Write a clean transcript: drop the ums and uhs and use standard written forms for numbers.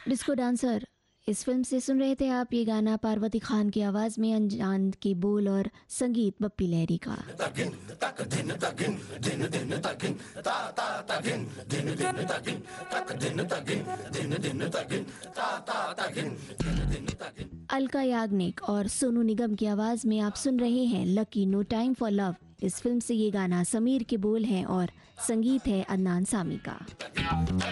Disco dancer इस film से सुन रहे थे आप ये गाना पार्वती खान की आवाज़ में, अनजान के बोल और संगीत बप्पी लहरी का। अलका याग्निक और सोनू निगम की आवाज़ में आप सुन रहे हैं lucky no time for love. इस फिल्म से ये गाना समीर के बोल हैं और संगीत है अदनान सामी का।